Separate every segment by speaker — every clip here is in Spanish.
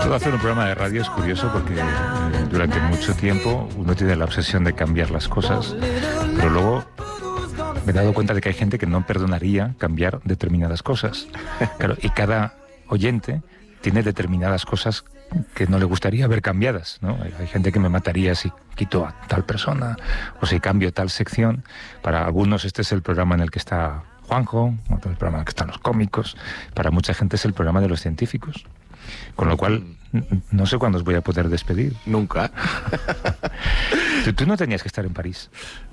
Speaker 1: Todo hacer un programa de radio es curioso porque durante mucho tiempo uno tiene la obsesión de cambiar las cosas, pero luego me he dado cuenta de que hay gente que no perdonaría cambiar determinadas cosas. Claro, y cada oyente tiene determinadas cosas que no le gustaría ver cambiadas, ¿no? Hay gente que me mataría si quito a tal persona o si cambio tal sección. Para algunos este es el programa en el que está Juanjo, otro el programa en el que están los cómicos. Para mucha gente es el programa de los científicos. Con lo cual, no sé cuándo os voy a poder despedir.
Speaker 2: Nunca.
Speaker 1: ¿Tú no tenías que estar en París?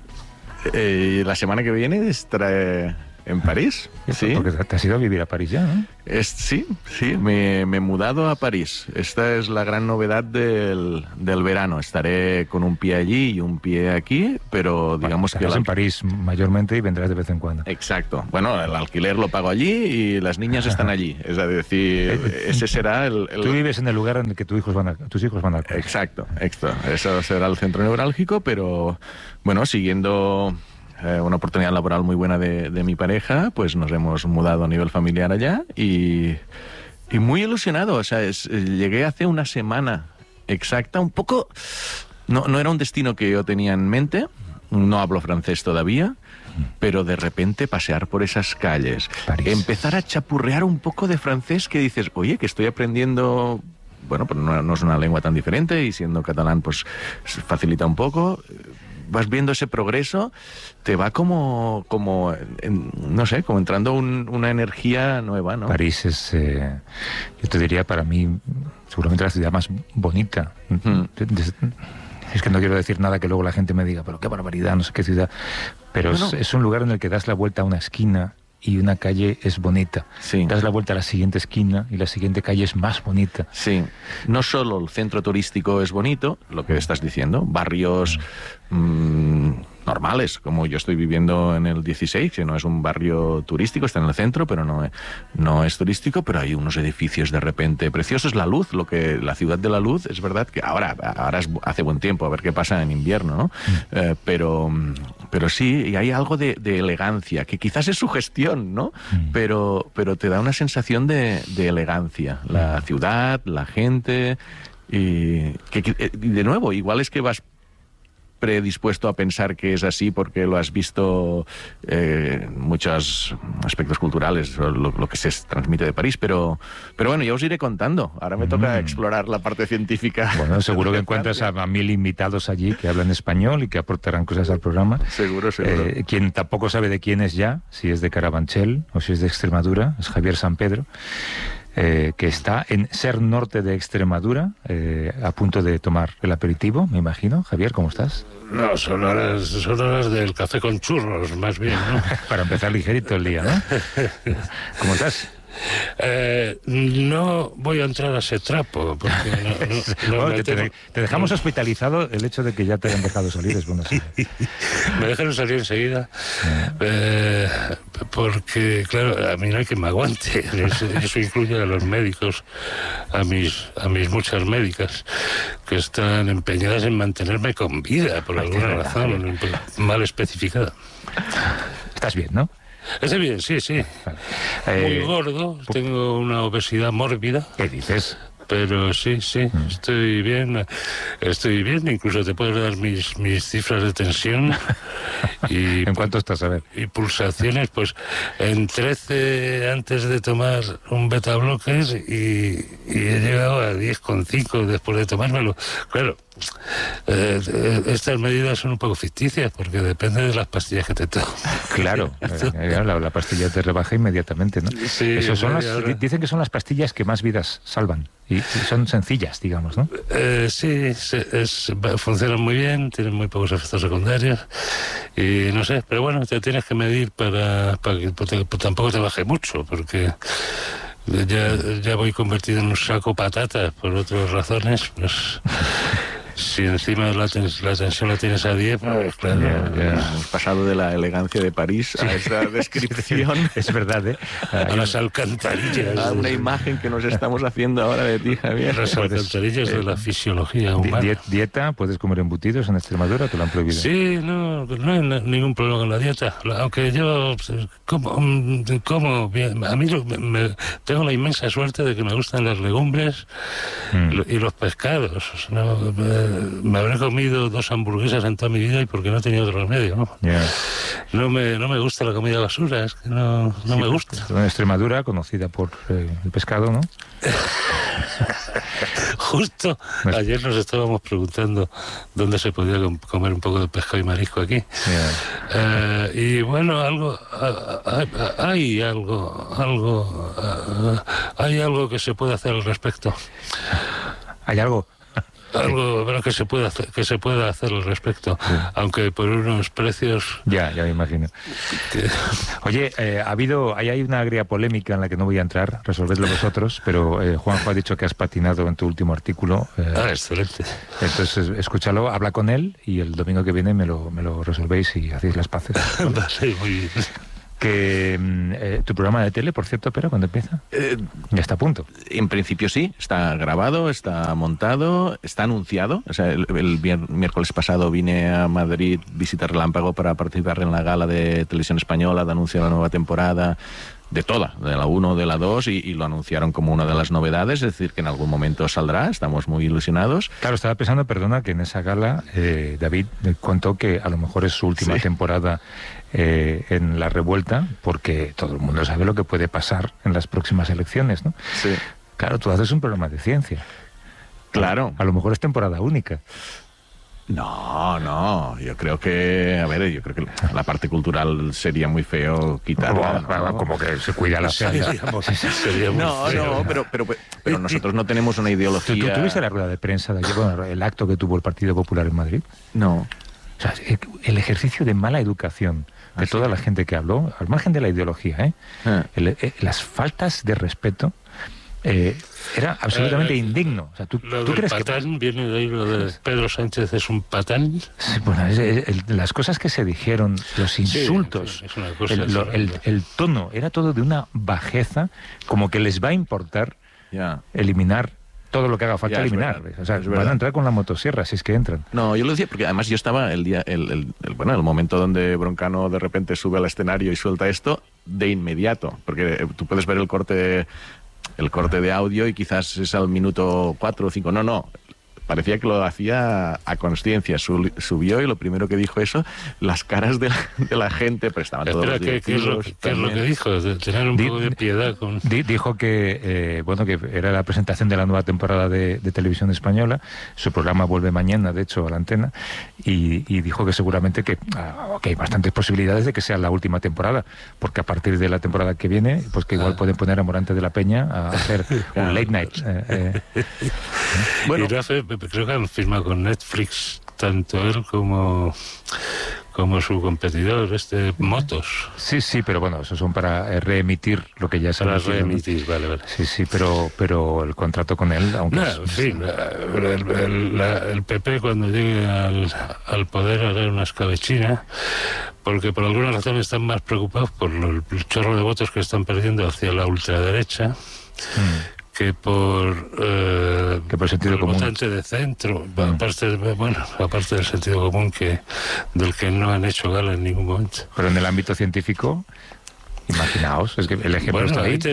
Speaker 2: La semana que viene estaré en París. Sí.
Speaker 1: Porque te has ido a vivir a París ya, ¿no?
Speaker 2: Sí, me he mudado a París. Esta es la gran novedad del verano. Estaré con un pie allí y un pie aquí, pero digamos que...
Speaker 1: en París mayormente y vendrás de vez en cuando.
Speaker 2: Exacto. Bueno, el alquiler lo pago allí y las niñas están allí. Es decir, ese será el...
Speaker 1: Tú vives en el lugar en el que tus hijos van al colegio.
Speaker 2: Exacto. Eso será el centro neurálgico, pero bueno, siguiendo... una oportunidad laboral muy buena de mi pareja, pues nos hemos mudado a nivel familiar allá y muy ilusionado. O sea, llegué hace una semana exacta, un poco... No era un destino que yo tenía en mente, no hablo francés todavía, pero de repente pasear por esas calles,
Speaker 1: París.
Speaker 2: Empezar a chapurrear un poco de francés que dices, oye, que estoy aprendiendo... Bueno, pues no es una lengua tan diferente y siendo catalán pues facilita un poco... Vas viendo ese progreso, te va como no sé, como entrando una energía nueva, ¿no?
Speaker 1: París es, yo te diría, para mí, seguramente la ciudad más bonita. Es que no quiero decir nada que luego la gente me diga, pero qué barbaridad, no sé qué ciudad. Pero no. Es un lugar en el que das la vuelta a una esquina y una calle es bonita.
Speaker 2: Sí.
Speaker 1: Das la vuelta a la siguiente esquina y la siguiente calle es más bonita.
Speaker 2: Sí. No solo el centro turístico es bonito, lo que estás diciendo, barrios normales, como yo estoy viviendo en el 16, que no es un barrio turístico, está en el centro, pero no es turístico, pero hay unos edificios de repente preciosos. La luz, la ciudad de la luz, es verdad que ahora hace buen tiempo, a ver qué pasa en invierno, ¿no? Pero sí, y hay algo de elegancia, que quizás es su gestión, ¿no? Pero te da una sensación de elegancia. La ciudad, la gente, y de nuevo, igual es que vas predispuesto a pensar que es así porque lo has visto muchos aspectos culturales, lo que se transmite de París, pero bueno, ya os iré contando. Ahora me toca explorar la parte científica.
Speaker 1: Bueno, seguro que encuentras a 1000 invitados allí que hablan español y que aportarán cosas al programa.
Speaker 2: Seguro.
Speaker 1: Quien tampoco sabe de quién es ya, si es de Carabanchel o si es de Extremadura, es Javier San Pedro. Que está en Ser Norte de Extremadura, a punto de tomar el aperitivo, me imagino. Javier, ¿cómo estás?
Speaker 3: No, son horas del café con churros, más bien, ¿no?
Speaker 1: Para empezar ligerito el día, ¿no? ¿Cómo estás?
Speaker 3: No voy a entrar a ese trapo porque
Speaker 1: bueno, te dejamos hospitalizado. El hecho de que ya te hayan dejado salir es bueno.
Speaker 3: Me dejaron salir enseguida porque claro, a mí no hay que me aguante. Eso incluye a los médicos, a mis muchas médicas que están empeñadas en mantenerme con vida por alguna razón mal especificada.
Speaker 1: Estás bien, ¿no?
Speaker 3: Estoy bien, sí. Vale. Muy gordo, tengo una obesidad mórbida.
Speaker 1: ¿Qué dices?
Speaker 3: Pero sí, estoy bien, incluso te puedo dar mis cifras de tensión. Y
Speaker 1: ¿en cuánto estás, a ver?
Speaker 3: Y pulsaciones, pues en 13 antes de tomar un beta bloques y he llegado a 10,5 después de tomármelo. Claro, estas medidas son un poco ficticias porque depende de las pastillas que te tomes.
Speaker 1: Claro, la pastilla te rebaja inmediatamente, ¿no?
Speaker 3: Sí,
Speaker 1: dicen que son las pastillas que más vidas salvan y son sencillas, digamos, ¿no?
Speaker 3: Sí, funcionan muy bien, tienen muy pocos efectos secundarios y no sé, pero bueno, te tienes que medir para que tampoco te baje mucho porque ya voy convertido en un saco patatas por otras razones, pues... si encima la tensión la tienes a 10, pues claro.
Speaker 2: Hemos pasado de la elegancia de París a esta descripción.
Speaker 1: Es verdad, ¿eh?
Speaker 3: A las alcantarillas.
Speaker 2: A una imagen que nos estamos haciendo ahora de ti, Javier.
Speaker 3: Las alcantarillas de la fisiología humana.
Speaker 1: ¿Dieta? ¿Puedes comer embutidos en Extremadura? ¿Te lo han prohibido?
Speaker 3: Sí, no hay ningún problema con la dieta. Aunque yo como bien. A mí tengo la inmensa suerte de que me gustan las legumbres y los pescados. No, me habré comido 2 hamburguesas en toda mi vida y porque no he tenido otro remedio, ¿no? Yeah. No me gusta la comida basura, es que no me gusta.
Speaker 1: En Extremadura, conocida por el pescado, ¿no?
Speaker 3: Justo ayer nos estábamos preguntando dónde se podía comer un poco de pescado y marisco aquí. Yeah. Y bueno, hay algo que se puede hacer al respecto.
Speaker 1: ¿Hay algo?
Speaker 3: Algo bueno, que se pueda hacer al respecto, sí. Aunque por unos precios...
Speaker 1: Ya me imagino. Oye, hay una agria polémica en la que no voy a entrar, resolvedlo vosotros, pero Juanjo ha dicho que has patinado en tu último artículo.
Speaker 3: Excelente.
Speaker 1: Entonces, escúchalo, habla con él y el domingo que viene me lo resolvéis y hacéis las paces.
Speaker 3: Sí, muy bien.
Speaker 1: Que tu programa de tele, por cierto, pero ¿cuándo empieza? Ya está a punto.
Speaker 2: En principio sí, está grabado, está montado, está anunciado. O sea, el miércoles pasado vine a Madrid, visita Relámpago, para participar en la gala de Televisión Española de anuncio de la nueva temporada, de la 1, de la 2, y lo anunciaron como una de las novedades, es decir, que en algún momento saldrá, estamos muy ilusionados.
Speaker 1: Claro, estaba pensando, perdona, que en esa gala David contó que a lo mejor es su última temporada en La Revuelta, porque todo el mundo sabe lo que puede pasar en las próximas elecciones, ¿no?
Speaker 2: Sí.
Speaker 1: Claro, tú haces un programa de ciencia.
Speaker 2: Claro.
Speaker 1: A lo mejor es temporada única.
Speaker 2: No, yo creo que la parte cultural sería muy feo quitarla, ¿no?
Speaker 1: Como que se cuida la salud.
Speaker 2: No, pero nosotros no tenemos una ideología.
Speaker 1: ¿Tú viste la rueda de prensa de ayer, el acto que tuvo el Partido Popular en Madrid?
Speaker 2: No.
Speaker 1: O sea, el ejercicio de mala educación de toda la gente que habló, al margen de la ideología, las faltas de respeto, era absolutamente indigno. O sea, ¿tú crees
Speaker 3: patán
Speaker 1: que
Speaker 3: viene de ahí lo de Pedro Sánchez es un patán?
Speaker 1: Sí, bueno, las cosas que se dijeron, los insultos,
Speaker 3: sí, es una cosa
Speaker 1: el tono, era todo de una bajeza, como que les va a importar eliminar todo lo que haga falta eliminar. O sea, van a entrar con la motosierra si es que entran.
Speaker 2: No, yo lo decía porque además yo estaba el momento donde Broncano de repente sube al escenario y suelta esto de inmediato, porque tú puedes ver el corte de audio y quizás es al minuto 4 o 5. No. Parecía que lo hacía a consciencia. Subió y lo primero que dijo eso, las caras de la gente, pero estaban todos los directivos.
Speaker 3: ¿Qué es lo que dijo? De tener un poco de piedad con...
Speaker 1: Dijo que que era la presentación de la nueva temporada de Televisión Española. Su programa vuelve mañana, de hecho, a la antena, y dijo que seguramente que hay bastantes posibilidades de que sea la última temporada, porque a partir de la temporada que viene, pues que igual pueden poner a Morante de la Peña a hacer un late night.
Speaker 3: Bueno, creo que han firmado con Netflix tanto él como su competidor, Motos.
Speaker 1: Sí, pero bueno, esos son para reemitir lo que ya se
Speaker 3: para reemitir, vale.
Speaker 1: Sí, pero el contrato con él, aunque...
Speaker 3: En fin, el PP cuando llegue al poder hará una escabechina, porque por alguna razón están más preocupados por el chorro de votos que están perdiendo hacia la ultraderecha, que por
Speaker 1: sentido común,
Speaker 3: votante de centro, aparte del sentido común del que no han hecho gala en ningún momento.
Speaker 1: Pero en el ámbito científico, imaginaos, es que el ejemplo está ahí.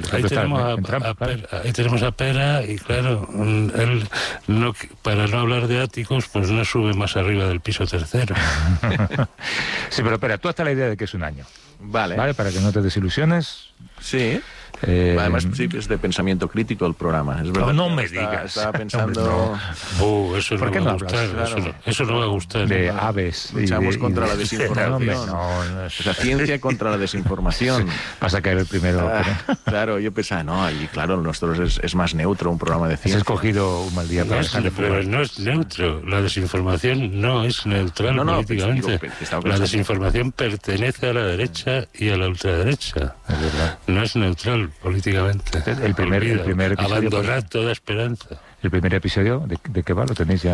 Speaker 3: Ahí tenemos a Pera y claro, él para no hablar de áticos, pues no sube más arriba del piso tercero.
Speaker 1: Sí, pero espera, tú hasta la idea de que es un año.
Speaker 2: Vale,
Speaker 1: para que no te desilusiones.
Speaker 2: Sí. Además, sí, es de pensamiento crítico el programa. Es verdad.
Speaker 1: No me digas.
Speaker 2: Estaba pensando...
Speaker 3: Eso no va a gustar. Eso no va a gustar.
Speaker 1: De aves.
Speaker 2: Luchamos contra la desinformación. La ciencia contra la desinformación.
Speaker 1: Vas a caer el primero.
Speaker 2: Claro, yo pensaba, y claro, nosotros es más neutro un programa de ciencia.
Speaker 1: Has escogido un mal día para dejarle
Speaker 3: pero no es neutro. La desinformación no es neutral políticamente. La desinformación pertenece a la derecha y a la ultraderecha.
Speaker 1: Es verdad.
Speaker 3: No es neutral políticamente.
Speaker 1: El primer episodio,
Speaker 3: abandonar toda esperanza.
Speaker 1: El primer episodio, ¿de qué va? ¿Lo tenéis ya?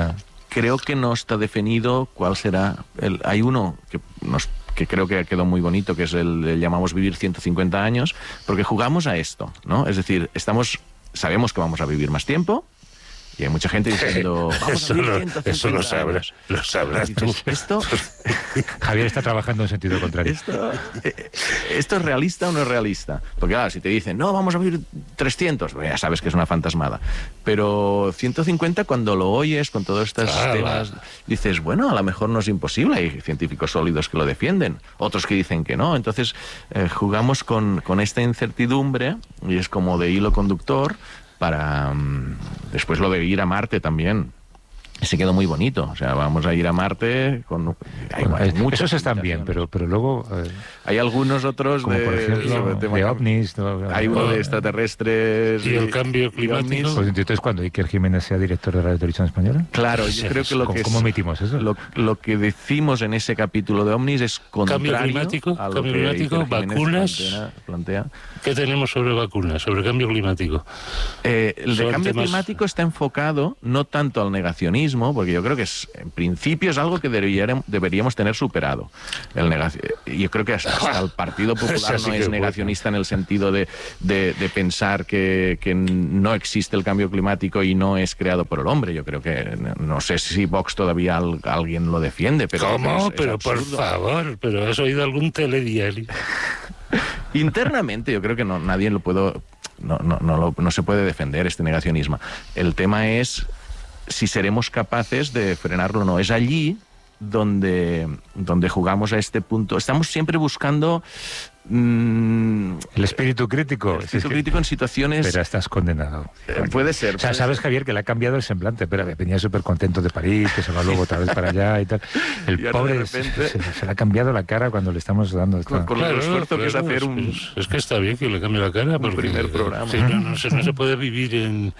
Speaker 2: creo que no está definido cuál será. Hay uno que creo que quedó muy bonito, que es le llamamos vivir 150 años, porque jugamos a esto, ¿no? Es decir, sabemos que vamos a vivir más tiempo, y hay mucha gente diciendo, vamos a vivir 150
Speaker 3: eso lo sabrás tú.
Speaker 2: Esto,
Speaker 1: Javier está trabajando en sentido contrario.
Speaker 2: ¿Esto es realista o no es realista? Porque claro, si te dicen, no, vamos a vivir 300, pues ya sabes que es una fantasmada. Pero 150, cuando lo oyes con todos estos temas, dices, bueno, a lo mejor no es imposible. Hay científicos sólidos que lo defienden, otros que dicen que no. Entonces, jugamos con esta incertidumbre, y es como de hilo conductor, para después lo de ir a Marte también. Se quedó muy bonito. O sea, vamos a ir a Marte con...
Speaker 1: Esos están bien, pero luego...
Speaker 2: hay algunos otros
Speaker 1: como por ejemplo, de ovnis.
Speaker 2: Hay uno de extraterrestres...
Speaker 3: ¿Y el cambio climático?
Speaker 1: Pues entonces, cuando Iker Jiménez sea director de Radio Televisión Española...
Speaker 2: Claro, yo creo que
Speaker 1: ¿Cómo emitimos eso?
Speaker 2: Lo que decimos en ese capítulo de ovnis es contrario a lo que Iker Jiménez
Speaker 3: vacunas...
Speaker 2: plantea.
Speaker 3: ¿Qué tenemos sobre vacunas, sobre cambio climático?
Speaker 2: El de cambio climático está enfocado no tanto al negacionismo, porque yo creo que en principio es algo que deberíamos tener superado. Yo creo que hasta el Partido Popular no es negacionista en el sentido de pensar que no existe el cambio climático y no es creado por el hombre. Yo creo que, no sé si Vox todavía alguien lo defiende, pero...
Speaker 3: ¿Cómo? Pero por favor, ¿pero has oído algún telediario?
Speaker 2: Internamente yo creo que nadie lo puede... No se puede defender este negacionismo. El tema es si seremos capaces de frenarlo o no. Es allí donde jugamos a este punto. Estamos siempre buscando...
Speaker 1: el espíritu crítico.
Speaker 2: El espíritu crítico en situaciones...
Speaker 1: Pero estás condenado.
Speaker 2: Puede ser.
Speaker 1: O sea, sabes, Javier, que le ha cambiado el semblante. Pero venía súper contento de París, que se va luego otra vez para allá y tal. El pobre repente... se le ha cambiado la cara cuando le estamos dando...
Speaker 2: Con el esfuerzo que es hacer un...
Speaker 3: Es que está bien que le cambie la cara. Porque,
Speaker 2: primer programa.
Speaker 3: Sí, no se puede vivir en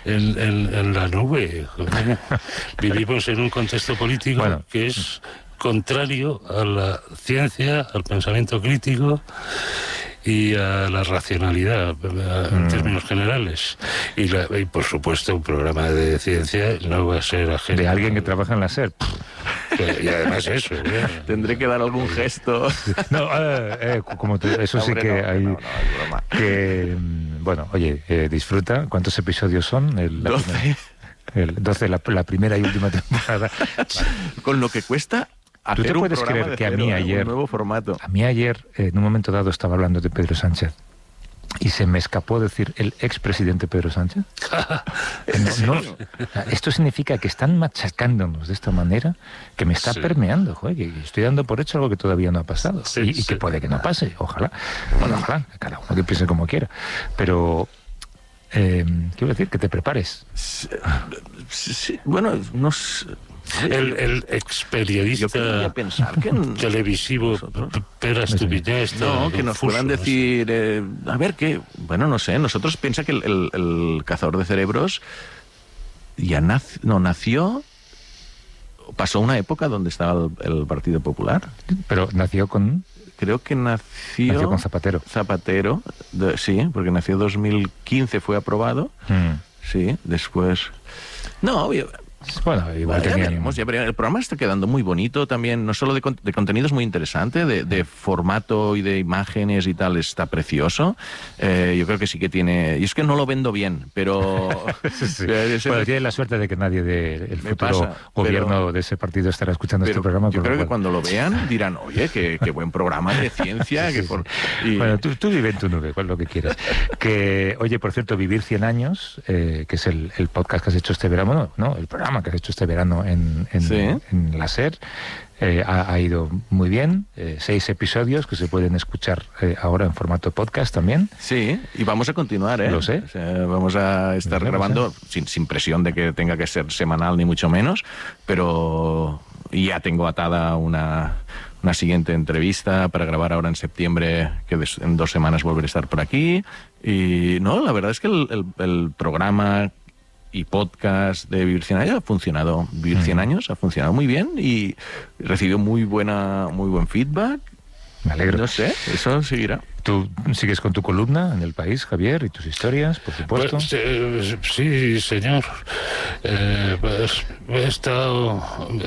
Speaker 3: la nube. Vivimos en un contexto político que es contrario a la ciencia, al pensamiento crítico y a la racionalidad en términos generales. Y por supuesto un programa de ciencia no va a ser ajeno.
Speaker 1: De alguien que trabaja en la SER.
Speaker 3: Y además eso.
Speaker 2: Tendré que dar algún gesto.
Speaker 1: No, como eso sí que hay...
Speaker 2: No, es broma.
Speaker 1: Que, bueno, oye, disfruta. ¿Cuántos episodios son?
Speaker 2: 12.
Speaker 1: El 12, la primera y última temporada.
Speaker 2: Con lo que cuesta...
Speaker 1: ¿Tú te puedes creer que a mí ayer,
Speaker 2: un nuevo formato?
Speaker 1: A mí ayer, en un momento dado, estaba hablando de Pedro Sánchez y se me escapó decir el expresidente Pedro Sánchez? Esto significa que están machacándonos de esta manera que me está permeando, joder, que estoy dando por hecho algo que todavía no ha pasado y que puede que no pase, ojalá. Bueno, ojalá, cada uno que piense como quiera. Pero... quiero decir, que te prepares.
Speaker 2: Sí, bueno, no sé...
Speaker 3: El experiodista televisivo Pere Estupinés,
Speaker 2: que nos puedan decir a ver qué, bueno, no sé, nosotros piensa que el cazador de cerebros ya nació, pasó una época donde estaba el Partido Popular,
Speaker 1: pero nació con...
Speaker 2: Creo que nació
Speaker 1: con Zapatero.
Speaker 2: Sí, porque nació en 2015, fue aprobado. Sí, después... No,
Speaker 1: bueno, igual
Speaker 2: ya veremos. El programa está quedando muy bonito también, no solo de contenido es muy interesante, de formato y de imágenes y tal, está precioso. Yo creo que sí que tiene... Y es que no lo vendo bien, pero...
Speaker 1: Sí. Bueno, tiene la suerte de que nadie del futuro gobierno de ese partido estará escuchando este programa.
Speaker 2: Yo creo que cuando lo vean dirán, oye, qué buen programa de ciencia.
Speaker 1: Bueno, tú vive en tu nube, cual lo que quieras. Oye, por cierto, Vivir 100 años, que es el podcast que has hecho este verano, no, el programa que has hecho este verano en la SER, ha ido muy bien. 6 episodios que se pueden escuchar ahora en formato podcast también.
Speaker 2: Sí, y vamos a continuar,
Speaker 1: Lo sé.
Speaker 2: O sea, vamos a estar grabando sin presión de que tenga que ser semanal ni mucho menos, pero ya tengo atada una siguiente entrevista para grabar ahora en septiembre, que en 2 semanas volveré a estar por aquí. Y no, la verdad es que el programa y podcast de Vivir 100 años ha funcionado. Vivir 100 años ha funcionado muy bien y recibió muy buen feedback.
Speaker 1: Me alegro.
Speaker 2: No sé, eso seguirá.
Speaker 1: ¿Tú sigues con tu columna en El País, Javier, y tus historias, por supuesto?
Speaker 3: Pues, sí, señor. Pues he estado,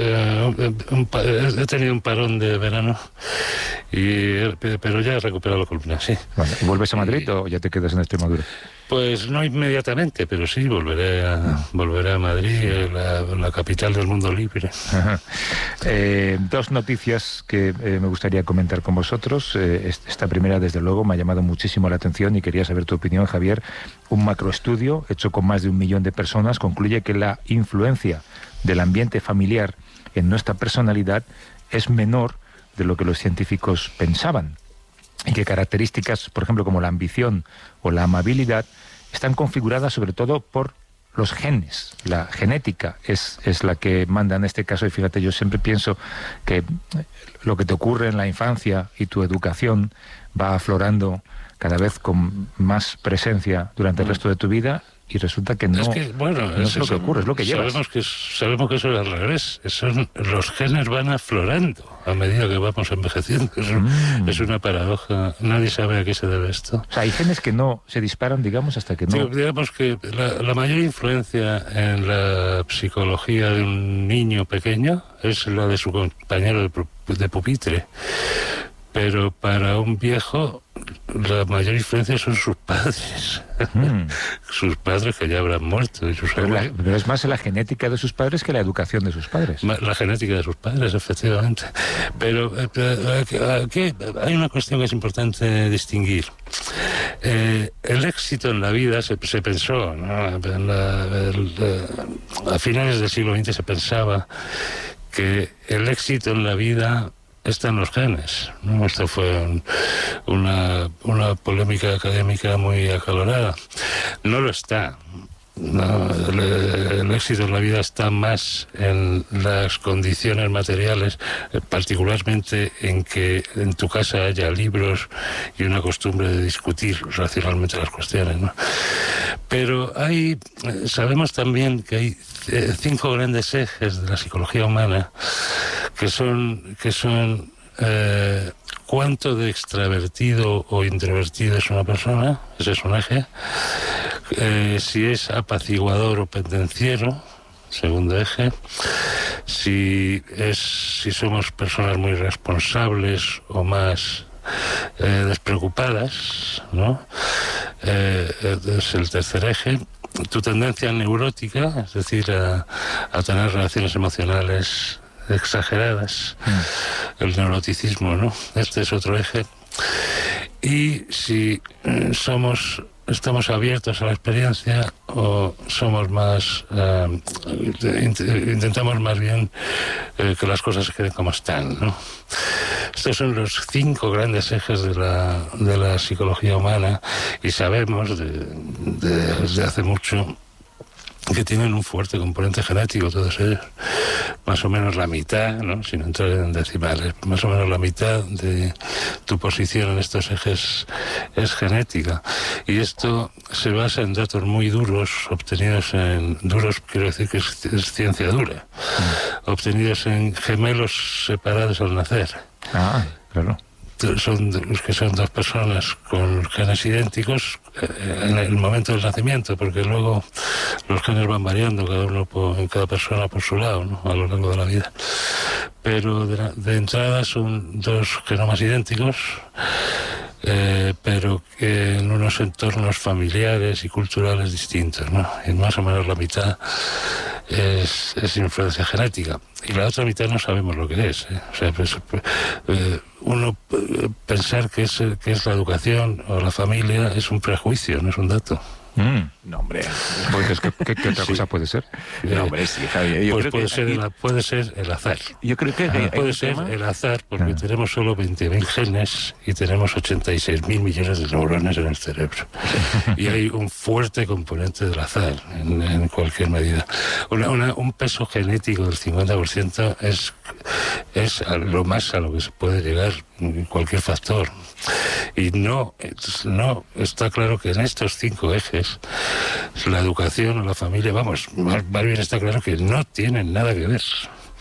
Speaker 3: he tenido un parón de verano, pero ya he recuperado la columna, sí.
Speaker 1: Vale. ¿Vuelves a Madrid o ya te quedas en Extremadura?
Speaker 3: Pues no inmediatamente, pero sí volveré a Madrid, la capital del mundo libre.
Speaker 1: Dos noticias que me gustaría comentar con vosotros. Esta primera, desde luego, me ha llamado muchísimo la atención y quería saber tu opinión, Javier. Un macroestudio hecho con más de 1 millón de personas concluye que la influencia del ambiente familiar en nuestra personalidad es menor de lo que los científicos pensaban, y que características, por ejemplo, como la ambición o la amabilidad, están configuradas sobre todo por los genes. La genética es la que manda en este caso, y fíjate, yo siempre pienso que lo que te ocurre en la infancia y tu educación va aflorando cada vez con más presencia durante el resto de tu vida, y resulta que no es, lo que ocurre, es lo que llevas.
Speaker 3: Sabemos que eso es al revés. Los genes van aflorando a medida que vamos envejeciendo. Es una paradoja. Nadie sabe a qué se debe esto.
Speaker 1: O sea, hay genes que no se disparan, digamos, hasta que no...
Speaker 3: Sí, digamos que la mayor influencia en la psicología de un niño pequeño es la de su compañero de pupitre. Pero para un viejo la mayor influencia son sus padres. Sus padres que ya habrán muerto.
Speaker 1: Pero es más la genética de sus padres que la educación de sus padres.
Speaker 3: La genética de sus padres, efectivamente. Pero aquí hay una cuestión que es importante distinguir. El éxito en la vida se pensó, ¿no? A finales del siglo XX se pensaba que el éxito en la vida está en los genes, ¿no? Esto fue una polémica académica muy acalorada. No lo está. No, el éxito en la vida está más en las condiciones materiales, particularmente en que en tu casa haya libros y una costumbre de discutir racionalmente las cuestiones, ¿no? Pero sabemos también que hay 5 grandes ejes de la psicología humana que son cuánto de extravertido o introvertido es una persona, ese es un eje. Si es apaciguador o pendenciero, segundo eje. Si somos personas muy responsables o más despreocupadas, ¿no? Es el tercer eje. Tu tendencia neurótica, es decir, a tener relaciones emocionales exageradas, el neuroticismo, ¿no? Este es otro eje. Y si estamos abiertos a la experiencia o somos más intentamos más bien que las cosas se queden como están, ¿no? Estos son los 5 grandes ejes de la psicología humana, y sabemos desde hace mucho que tienen un fuerte componente genético todos ellos. Más o menos la mitad, ¿no? Sin entrar en decimales, más o menos la mitad de tu posición en estos ejes es genética. Y esto se basa en datos muy duros, duros quiero decir que es ciencia dura, obtenidos en gemelos separados al nacer.
Speaker 1: Ah, claro.
Speaker 3: Son 2 personas con genes idénticos en el momento del nacimiento, porque luego los genes van variando, en cada persona por su lado, ¿no? A lo largo de la vida. Pero de entrada son 2 genomas idénticos, pero que en unos entornos familiares y culturales distintos, ¿no? Y más o menos la mitad es influencia genética, y la otra mitad no sabemos lo que es, ¿eh? O sea, uno pensar que es la educación o la familia es un prejuicio, no es un dato.
Speaker 2: No, hombre.
Speaker 1: Pues, ¿qué otra cosa puede ser?
Speaker 2: No, hombre, sí, Javier.
Speaker 3: Pues puede ser el azar.
Speaker 2: Yo creo que
Speaker 3: puede ser el azar, porque tenemos solo 20.000 genes y tenemos 86.000 millones de neuronas en el cerebro. Y hay un fuerte componente del azar en cualquier medida. Un peso genético del 50% es lo más a lo que se puede llegar en cualquier factor. Y no está claro que en estos 5 ejes la educación o la familia, más bien está claro que no tienen nada que ver.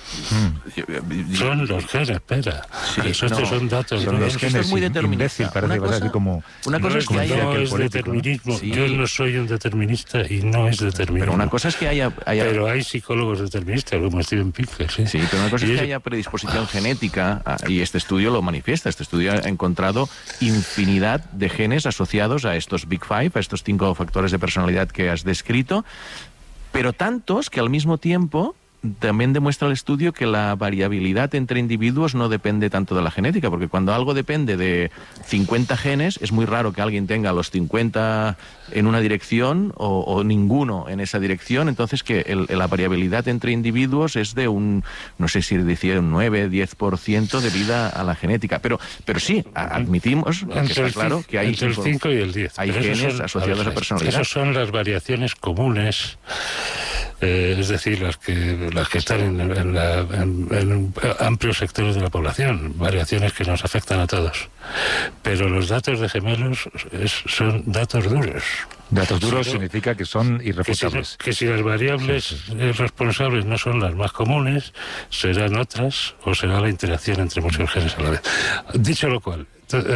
Speaker 3: Son los genes, espera.
Speaker 2: Sí,
Speaker 3: Estos son datos.
Speaker 1: Son los genes.
Speaker 2: Es muy determinista.
Speaker 1: Imbécil, parece
Speaker 2: Una cosa,
Speaker 1: como...
Speaker 2: una cosa
Speaker 3: No
Speaker 2: es que haya...
Speaker 3: no
Speaker 1: que el
Speaker 3: es
Speaker 1: político,
Speaker 3: determinismo.
Speaker 2: ¿no? Sí.
Speaker 3: Yo no soy un determinista y no es determinismo.
Speaker 2: Pero una cosa es que haya...
Speaker 3: Pero hay psicólogos deterministas como Steven Pinker, sí.
Speaker 2: Sí, pero una cosa
Speaker 3: Y
Speaker 2: es que haya predisposición genética, y este estudio lo manifiesta. Este estudio ha encontrado infinidad de genes asociados a estos Big Five, a estos 5 factores de personalidad que has descrito, pero tantos que al mismo tiempo también demuestra el estudio que la variabilidad entre individuos no depende tanto de la genética, porque cuando algo depende de 50 genes, es muy raro que alguien tenga los 50 en una dirección o ninguno en esa dirección. Entonces que la variabilidad entre individuos es de un, no sé si decía un 9-10% debido a la genética. Pero sí, admitimos que está claro que hay...
Speaker 3: Entre el 5 y el 10.
Speaker 2: Hay genes asociados a personalidad.
Speaker 3: Esas son las variaciones comunes, es decir, las que están en amplios sectores de la población, variaciones que nos afectan a todos. Pero los datos de gemelos son datos duros.
Speaker 1: Datos duros significa que son irrefutables.
Speaker 3: Que si las variables responsables no son las más comunes, serán otras o será la interacción entre muchos genes a la vez. Dicho lo cual,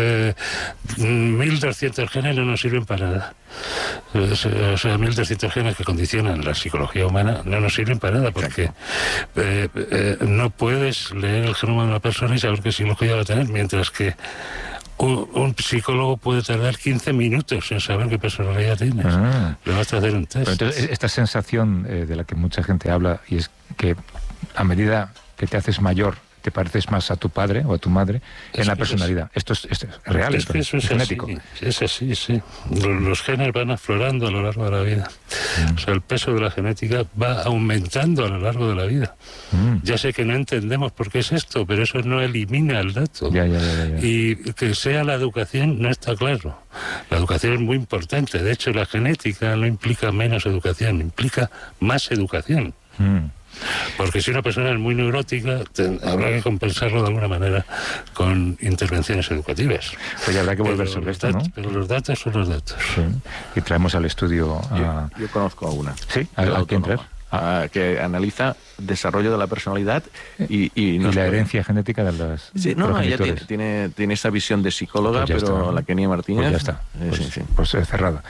Speaker 3: 1.200 genes no nos sirven para nada. O sea, 1.200 genes que condicionan la psicología humana no nos sirven para nada, porque no puedes leer el genoma de una persona y saber qué psicología va a tener, mientras que un psicólogo puede tardar 15 minutos en saber qué personalidad tienes. Le vas a hacer un test.
Speaker 1: Pero entonces, esta sensación de la que mucha gente habla, y es que a medida que te haces mayor, te pareces más a tu padre o a tu madre en la personalidad. Esto es real,
Speaker 3: es que eso es
Speaker 1: genético.
Speaker 3: Así, es así, sí. Los genes van aflorando a lo largo de la vida. O sea, el peso de la genética va aumentando a lo largo de la vida. Ya sé que no entendemos por qué es esto, pero eso no elimina el dato.
Speaker 1: Ya.
Speaker 3: Y que sea la educación no está claro. La educación es muy importante. De hecho, la genética no implica menos educación, implica más educación. Porque si una persona es muy neurótica, habrá que compensarlo de alguna manera con intervenciones educativas.
Speaker 1: Pues habrá que volver sobre esto, ¿no?
Speaker 3: Pero los datos son los datos.
Speaker 1: Sí. Y traemos al estudio a...
Speaker 2: Yo conozco a una.
Speaker 1: ¿Sí? ¿A quién traer?
Speaker 2: Que analiza desarrollo de la personalidad y
Speaker 1: la herencia genética de las
Speaker 2: ella tiene esa visión de psicóloga, pues pero está, la Kenia Martínez...
Speaker 1: Pues ya está, pues cerrada.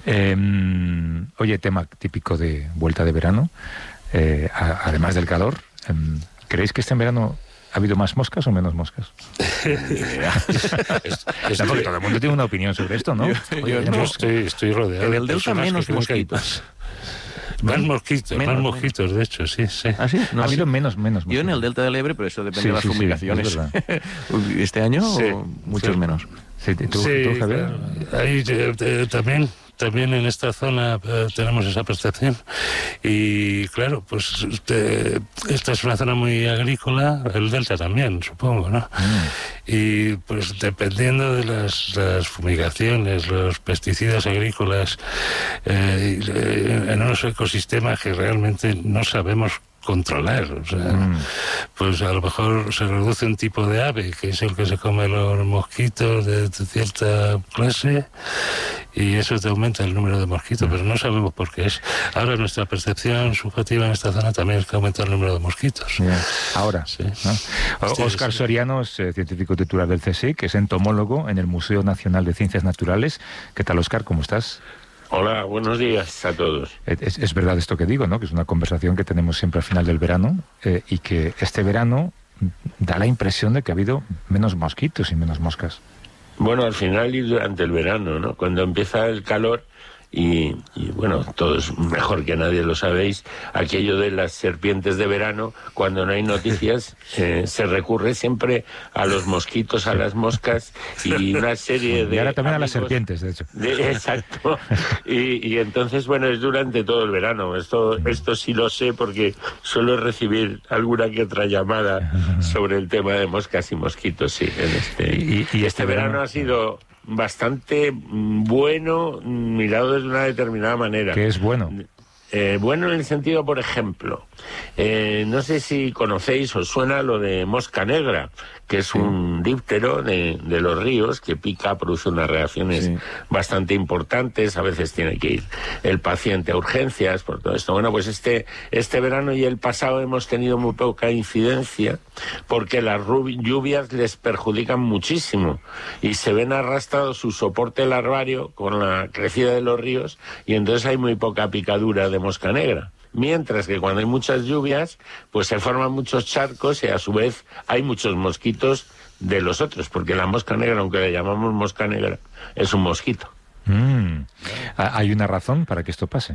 Speaker 1: Oye, tema típico de vuelta de verano, además del calor, ¿creéis que este verano ha habido más moscas o menos moscas? Porque todo el mundo tiene una opinión sobre esto, ¿no?
Speaker 3: Yo estoy rodeado.
Speaker 2: En el Delta menos mosquitos.
Speaker 3: Más mosquitos, de hecho, sí.
Speaker 2: ¿Ah, sí?
Speaker 1: No, ha habido menos mosquitos.
Speaker 2: Yo en el Delta del Ebre, pero eso depende de las fumigaciones. ¿Este año muchos menos?
Speaker 3: ¿Tú, Javier? Ahí también en esta zona tenemos esa percepción. Y claro, pues esta es una zona muy agrícola, el Delta también, supongo, ¿no? Y pues dependiendo de las fumigaciones, los pesticidas agrícolas, en unos ecosistemas que realmente no sabemos controlar, o sea, pues a lo mejor se reduce un tipo de ave, que es el que se come los mosquitos de cierta clase, y eso te aumenta el número de mosquitos, pero no sabemos por qué es. Ahora nuestra percepción subjetiva en esta zona también es que aumenta el número de mosquitos.
Speaker 1: Ahora,
Speaker 3: sí.
Speaker 1: ¿no? Óscar Soriano es científico titular del CSIC, es entomólogo en el Museo Nacional de Ciencias Naturales. ¿Qué tal, Óscar? ¿Cómo estás?
Speaker 4: Hola, buenos días a todos.
Speaker 1: Es verdad esto que digo, ¿no? Que es una conversación que tenemos siempre al final del verano y que este verano da la impresión de que ha habido menos mosquitos y menos moscas.
Speaker 4: Bueno, al final y durante el verano, ¿no? Cuando empieza el calor y bueno, todos mejor que nadie lo sabéis, aquello de las serpientes de verano, cuando no hay noticias, se recurre siempre a los mosquitos, a las moscas y una serie de...
Speaker 1: Y ahora también a las serpientes, de hecho.
Speaker 4: Exacto. Y entonces, bueno, es durante todo el verano. Esto sí lo sé porque suelo recibir alguna que otra llamada sobre el tema de moscas y mosquitos, sí. Y este verano ha sido bastante bueno, mirado desde una determinada manera.
Speaker 1: ¿Qué es bueno?
Speaker 4: Bueno en el sentido, por ejemplo, no sé si conocéis o suena lo de mosca negra, que es un díptero de los ríos que pica, produce unas reacciones bastante importantes. A veces tiene que ir el paciente a urgencias por todo esto. Bueno, pues este verano y el pasado hemos tenido muy poca incidencia porque las lluvias les perjudican muchísimo y se ven arrastrados su soporte larvario con la crecida de los ríos, y entonces hay muy poca picadura de mosca negra. Mientras que cuando hay muchas lluvias, pues se forman muchos charcos y a su vez hay muchos mosquitos de los otros, porque la mosca negra, aunque la llamamos mosca negra, es un mosquito.
Speaker 1: ¿Hay una razón para que esto pase?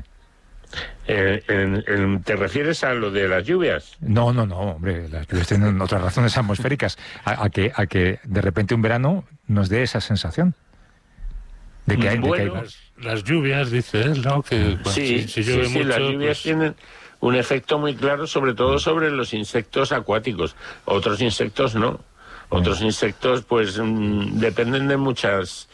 Speaker 4: ¿Te refieres a lo de las lluvias?
Speaker 1: No, hombre, las lluvias tienen otras razones atmosféricas. A que de repente un verano nos dé esa sensación de que hay...
Speaker 3: Las lluvias, dice él, ¿no? Que
Speaker 4: si llueve mucho, las lluvias tienen un efecto muy claro, sobre todo sobre los insectos acuáticos. Otros insectos no. Otros insectos, pues, dependen de muchas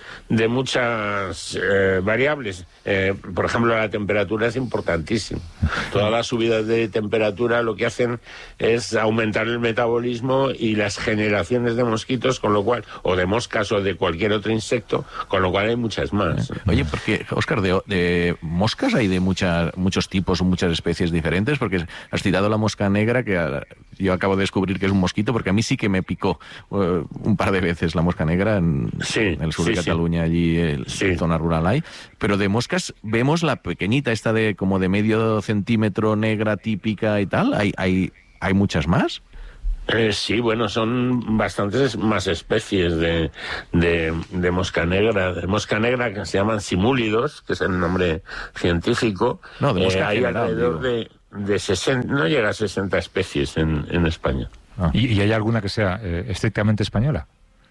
Speaker 4: variables. Por ejemplo, la temperatura es importantísima. Todas las subidas de temperatura lo que hacen es aumentar el metabolismo y las generaciones de mosquitos, con lo cual, o de moscas o de cualquier otro insecto, con lo cual hay muchas más.
Speaker 2: Oye, porque, Óscar, de moscas hay de muchos tipos, muchas especies diferentes, porque has citado la mosca negra, que yo acabo de descubrir que es un mosquito, porque a mí sí que me picó un par de veces la mosca negra en el sur de Cataluña, allí en zona rural hay, pero de moscas vemos la pequeñita esta de como de medio centímetro, negra, típica y tal. ¿Hay muchas más?
Speaker 4: Sí, bueno, son bastantes más especies de mosca negra. De mosca negra que se llaman simúlidos, que es el nombre científico.
Speaker 2: No, de mosca
Speaker 4: hay
Speaker 2: general,
Speaker 4: alrededor de 60, no llega a 60 especies en España.
Speaker 1: ¿Y hay alguna que sea estrictamente española?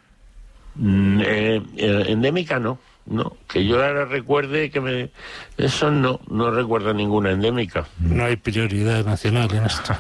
Speaker 4: Endémica no, que yo ahora recuerde eso no recuerdo ninguna endémica.
Speaker 3: No hay prioridad nacional en esto.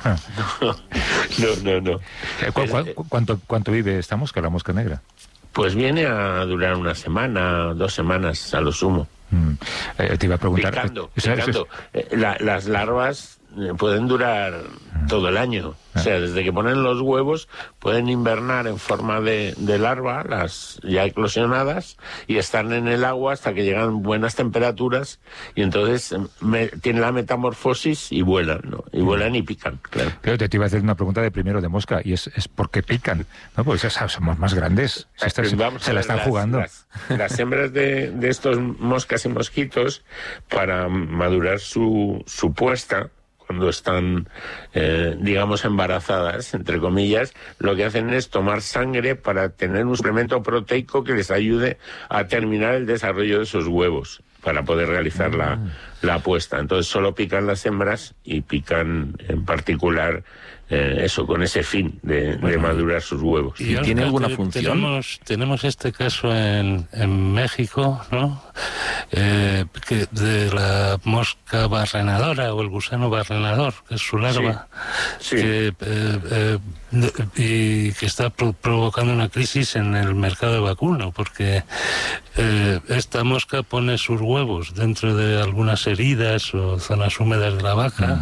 Speaker 4: No.
Speaker 1: ¿Cuánto vive esta mosca, la mosca negra?
Speaker 4: Pues viene a durar una semana, 2 semanas a lo sumo.
Speaker 1: Te iba a preguntar...
Speaker 4: Picando. Las larvas pueden durar todo el año. O sea, desde que ponen los huevos pueden invernar en forma de larva, las ya eclosionadas, y están en el agua hasta que llegan buenas temperaturas, y entonces tienen la metamorfosis y vuelan, ¿no? Y vuelan y pican, claro.
Speaker 1: Pero te iba a hacer una pregunta de primero de mosca, y es ¿por qué pican? ¿No? Pues somos más grandes, se la están jugando.
Speaker 4: Las hembras de estos moscas y mosquitos, para madurar su puesta, cuando están, digamos, embarazadas, entre comillas, lo que hacen es tomar sangre para tener un suplemento proteico que les ayude a terminar el desarrollo de esos huevos, para poder realizar la puesta. Entonces solo pican las hembras y pican en particular eso, con ese fin de madurar sus huevos.
Speaker 3: ¿Y
Speaker 2: tiene alguna función?
Speaker 3: Tenemos este caso en México, ¿no? Que de la mosca barrenadora o el gusano barrenador, que es su larva, y que está provocando una crisis en el mercado de vacuno, porque esta mosca pone sus huevos dentro de algunas heridas o zonas húmedas de la vaca,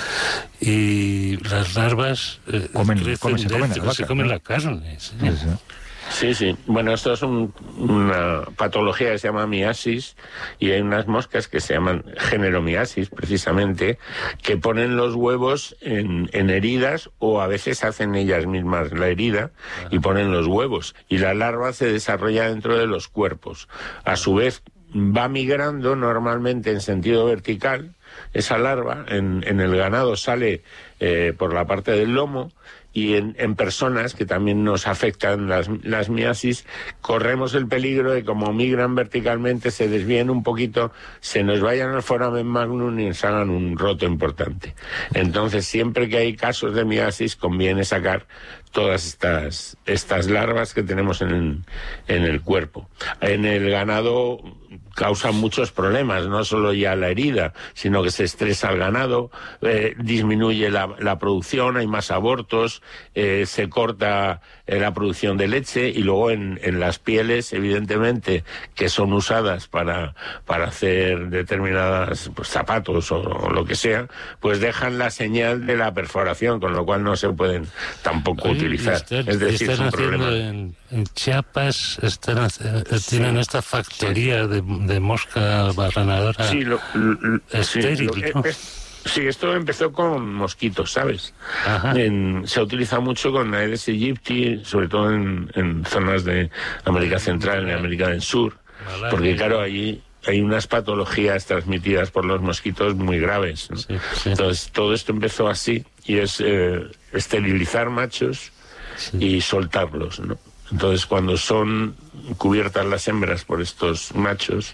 Speaker 3: y las larvas se comen la carne.
Speaker 4: Sí. Bueno, esto es una patología que se llama miasis, y hay unas moscas que se llaman generomiasis, precisamente, que ponen los huevos en heridas, o a veces hacen ellas mismas la herida y ponen los huevos, y la larva se desarrolla dentro de los cuerpos. A su vez va migrando normalmente en sentido vertical. Esa larva en el ganado sale por la parte del lomo, y en personas que también nos afectan las miasis, corremos el peligro de, como migran verticalmente, se desvíen un poquito, se nos vayan al foramen magnum y nos hagan un roto importante. Entonces, siempre que hay casos de miasis, conviene sacar todas estas larvas que tenemos en el cuerpo. En el ganado causan muchos problemas, no solo ya la herida, sino que se estresa el ganado, disminuye la producción, hay más abortos, se corta la producción de leche, y luego en las pieles, evidentemente, que son usadas para hacer determinadas zapatos o lo que sea, pues dejan la señal de la perforación, con lo cual no se pueden tampoco utilizar. Es decir, es un problema.
Speaker 3: En Chiapas tienen esta factoría de mosca barrenadora estéril, ¿no?
Speaker 4: Sí, esto empezó con mosquitos, ¿sabes? Se utiliza mucho con Aedes aegypti, sobre todo en zonas de América Central, en América del Sur, porque claro, allí hay unas patologías transmitidas por los mosquitos muy graves, ¿no? Sí. Entonces, todo esto empezó así, y es esterilizar machos y soltarlos, ¿no? Entonces, cuando son cubiertas las hembras por estos machos,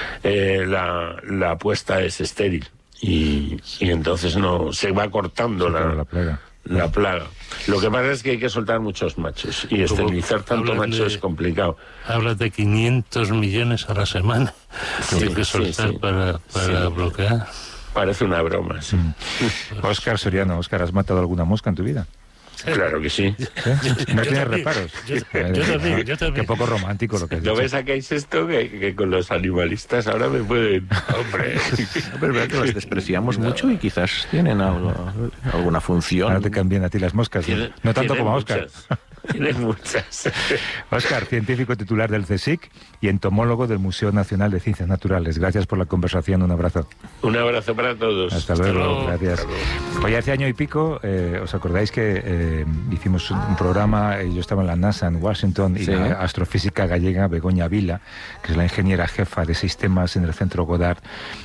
Speaker 4: la puesta es estéril. Y entonces no se va cortando la plaga. Lo que pasa es que hay que soltar muchos machos, y esterilizar tanto macho es complicado.
Speaker 3: Hablas de 500 millones a la semana que hay que soltar para bloquear.
Speaker 4: Parece una broma, sí.
Speaker 1: Óscar Soriano, Óscar, ¿has matado alguna mosca en tu vida?
Speaker 4: Claro que sí.
Speaker 1: ¿No tienes reparos?
Speaker 3: Yo también.
Speaker 1: Qué poco romántico lo que has dicho.
Speaker 4: ¿No ves que es esto? Que con los animalistas ahora me pueden... Hombre,
Speaker 2: es verdad que los despreciamos mucho y quizás tienen alguna función.
Speaker 1: Ahora te cambian a ti las moscas, no tanto como a Óscar.
Speaker 4: Tienes muchas.
Speaker 1: Óscar, científico titular del CSIC y entomólogo del Museo Nacional de Ciencias Naturales. Gracias por la conversación, un abrazo.
Speaker 4: Un abrazo para todos.
Speaker 1: Hasta luego, gracias. Hoy hace año y pico, ¿os acordáis que hicimos un programa? Yo estaba en la NASA en Washington, y la astrofísica gallega Begoña Vila, que es la ingeniera jefa de sistemas en el Centro Goddard,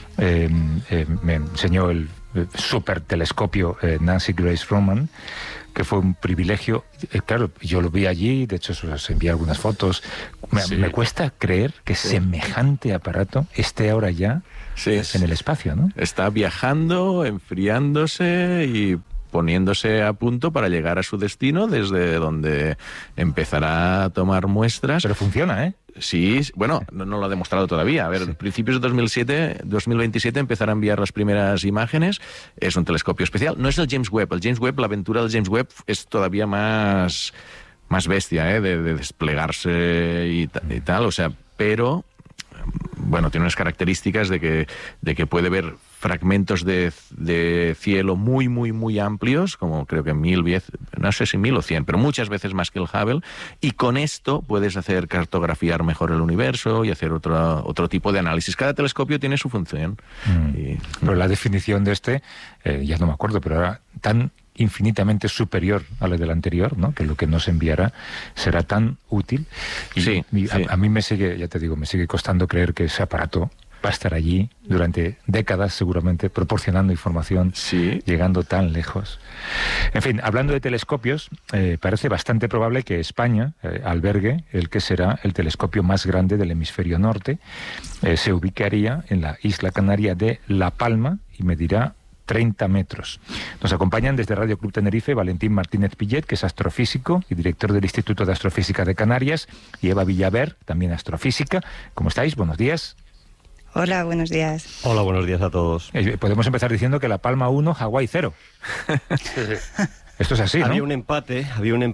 Speaker 1: me enseñó el supertelescopio Nancy Grace Roman, que fue un privilegio. Claro, yo lo vi allí, de hecho os envié algunas fotos. Me cuesta creer que semejante aparato esté ahora ya en el espacio, ¿no?
Speaker 2: Está viajando, enfriándose y poniéndose a punto para llegar a su destino, desde donde empezará a tomar muestras.
Speaker 1: Pero funciona, ¿eh?
Speaker 2: Sí, bueno, no lo ha demostrado todavía. A ver, en principios de 2027 empezará a enviar las primeras imágenes. Es un telescopio especial. No es el James Webb. El James Webb, la aventura del James Webb es todavía más bestia, de desplegarse y tal. O sea, pero bueno, tiene unas características de que puede ver fragmentos de cielo muy, muy, muy amplios, como creo que 1000, no sé si 1000 o 100, pero muchas veces más que el Hubble, y con esto puedes cartografiar mejor el universo y hacer otro tipo de análisis. Cada telescopio tiene su función.
Speaker 1: Pero la definición de ya no me acuerdo, pero era tan infinitamente superior a la del anterior, ¿no? Que lo que nos enviará será tan útil. A mí me sigue, ya te digo, me sigue costando creer que ese aparato va a estar allí durante décadas, seguramente, proporcionando información, llegando tan lejos. En fin, hablando de telescopios, parece bastante probable que España albergue el que será el telescopio más grande del hemisferio norte. Se ubicaría en la isla canaria de La Palma y medirá 30 metros. Nos acompañan desde Radio Club Tenerife Valentín Martínez Pillet, que es astrofísico y director del Instituto de Astrofísica de Canarias, y Eva Villaver, también astrofísica. ¿Cómo estáis? Buenos días.
Speaker 5: Hola, buenos días.
Speaker 6: Hola, buenos días a todos.
Speaker 1: Podemos empezar diciendo que La Palma 1, Hawái 0. Esto es así, ¿no?
Speaker 6: Había un empate.